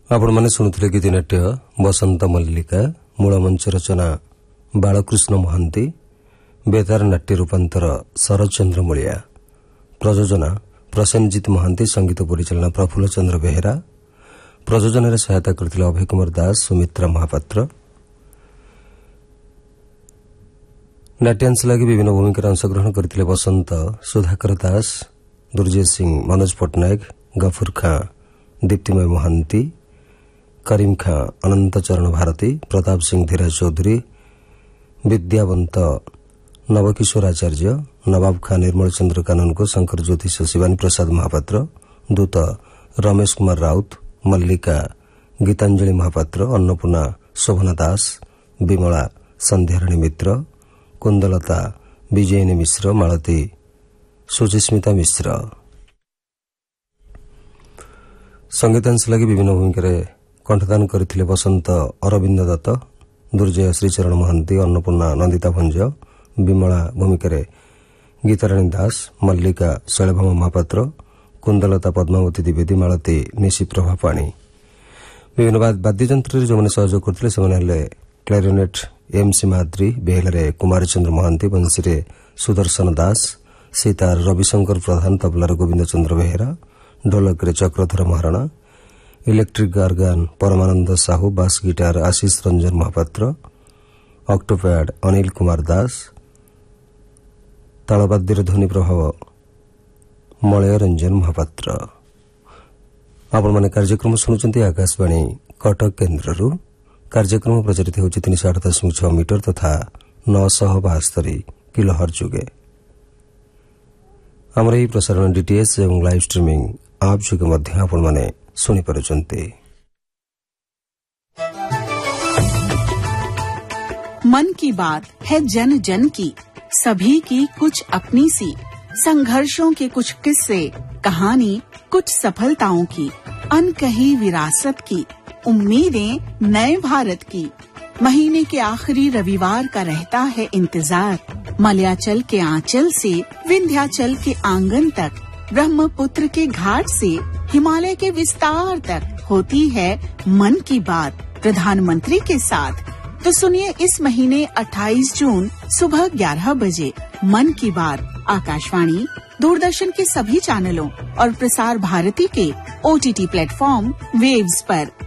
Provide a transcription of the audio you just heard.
ଆପଣମାନେ ଶୁଣୁଥିଲେ ଗୀତିନାଟ୍ୟ ବସନ୍ତ ମଲ୍ଲିକା, ମୂଳମଞ୍ଚ ରଚନା ବାଳକୃଷ୍ଣ ମହାନ୍ତି, ବେତାର ନାଟ୍ୟ ରୂପାନ୍ତର ଶରତଚନ୍ଦ୍ର ମୂଳିଆ, ପ୍ରଯୋଜନା ପ୍ରସେନଜିତ ମହାନ୍ତି, ସଙ୍ଗୀତ ପରିଚାଳନା ପ୍ରଫୁଲ୍ଲ ଚନ୍ଦ୍ର ବେହେରା, ପ୍ରଯୋଜନାରେ ସହାୟତା କରିଥିଲେ ଅଭୟ କୁମାର ଦାସ, ସୁମିତ୍ରା ମହାପାତ୍ର। ନାଟ୍ୟାଂଶ ଲାଗି ବିଭିନ୍ନ ଭୂମିକାରେ ଅଂଶଗ୍ରହଣ କରିଥିଲେ ବସନ୍ତ, ସୁଧାକର ଦାସ, ଦୁର୍ଜୟ ସିଂ, ମନୋଜ ପଟ୍ଟନାୟକ, ଗଫୁର ଖାଁ, ଦୀପ୍ତିମୟ ମହାନ୍ତି, କରିମ୍ ଖାଁ, ଅନନ୍ତ ଚରଣ ଭାରତୀ, ପ୍ରତାପ ସିଂ ଧୀରାଜ ଚୌଧୁରୀ, ବିଦ୍ୟାବନ୍ତ ନବକିଶୋର ଆଚାର୍ଯ୍ୟ, ନବାବ ଖାଁ, ନିର୍ମଳ ଚନ୍ଦ୍ର କାନନଗୋ, ଶଙ୍କର ଜ୍ୟୋତିଷ, ଶିବାନୀ ପ୍ରସାଦ ମହାପାତ୍ର, ଦୂତ ରମେଶ କୁମାର ରାଉତ, ମଲ୍ଲିକା ଗୀତାଞ୍ଜଳି ମହାପାତ୍ର, ଅନ୍ନପୂର୍ଣ୍ଣା ଶୋଭନା ଦାସ, ବିମଳା ସନ୍ଧ୍ୟାରାଣୀ ମିତ୍ର, କୁନ୍ଦଲତା ବିଜୟିନୀ ମିଶ୍ର, ମାଳତୀ ସୁଚିସ୍ମିତା ମିଶ୍ର। ସଙ୍ଗୀତାଂଶ ଲାଗି ବିଭିନ୍ନ ଭୂମିକାରେ କଣ୍ଠଦାନ କରିଥିଲେ ବସନ୍ତ ଅରବିନ୍ଦ ଦତ୍ତ, ଦୁର୍ଜୟ ଶ୍ରୀଚରଣ ମହାନ୍ତି, ଅନ୍ନପୂର୍ଣ୍ଣା ନନ୍ଦିତା ଭଞ୍ଜ, ବିମଳା ଭୂମିକାରେ ଗୀତାରାଣୀ ଦାସ, ମଲ୍ଲିକା ଶୈଳଭାମ ମହାପାତ୍ର, କୁନ୍ଦଲତା ପଦ୍ମାବତୀ ଦ୍ୱିବେଦୀ, ମାଳତୀ ନିଶିପ୍ରଭା ପାଣି। ବିଭିନ୍ନ ବାଦ୍ୟଯନ୍ତ୍ରରେ ଯେଉଁମାନେ ସହଯୋଗ କରିଥିଲେ ସେମାନେ ହେଲେ କ୍ଲାରିନେଟ୍ ଏମ୍ସି ମାଦ୍ରୀ, ବେହେଲାରେ କୁମାର ଚନ୍ଦ୍ର ମହାନ୍ତି, ବଂଶୀରେ ସୁଦର୍ଶନ ଦାସ, ସୀତାର ରବିଶଙ୍କର ପ୍ରଧାନ, ତବଲାରେ ଗୋବିନ୍ଦ ଚନ୍ଦ୍ର ବେହେରା, ଢୋଲକରେ ଚକ୍ରଧର ମହାରଣା, ଇଲେକ୍ଟ୍ରିକ୍ ଅର୍ଗାନ ପରମାନନ୍ଦ ସାହୁ, ବାସ୍ ଗିଟାର ଆଶିଷ ରଞ୍ଜନ ମହାପାତ୍ର, ଅକ୍ଟୋପ୍ୟାଡ୍ ଅନିଲ କୁମାର ଦାସ, ତାଳବାଦ୍ୟର ଧ୍ୱନି ପ୍ରଭାବ ମଳୟ ରଞ୍ଜନ ମହାପାତ୍ର। ଆପଣମାନେ କାର୍ଯ୍ୟକ୍ରମ ଶୁଣୁଛନ୍ତି ଆକାଶବାଣୀ କଟକ କେନ୍ଦ୍ରରୁ। କାର୍ଯ୍ୟକ୍ରମ ପ୍ରଚାରିତ ହେଉଛି 308.6 ମିଟର ତଥା 972 କିଲୋହର୍ଟ୍ଜ ଯୋଗେ। ଆମର ଏହି ପ୍ରସାରଣ ଡିଟିଏଚ୍ ଏବଂ ଲାଇଭ୍ ଷ୍ଟ୍ରିମିଂ ଆପ୍ ଯୋଗେ ମଧ୍ୟ ଆପଣମାନେ ଶୁଣିପାରୁଛନ୍ତି। मन की बात है जन जन की, सभी की कुछ अपनी सी, संघर्षों के कुछ किस्से, कहानी कुछ सफलताओं की, अनकही विरासत की, उम्मीदें नए भारत की। महीने के आखिरी रविवार का रहता है इंतजार, मलयाचल के आंचल से विंध्याचल के आंगन तक, ब्रह्मपुत्र के घाट से हिमालय के विस्तार तक होती है मन की बात प्रधानमंत्री के साथ। तो सुनिए इस महीने 28 जून सुबह 11 बजे मन की बात आकाशवाणी, दूरदर्शन के सभी चैनलों और प्रसार भारती के OTT प्लेटफॉर्म वेव्स पर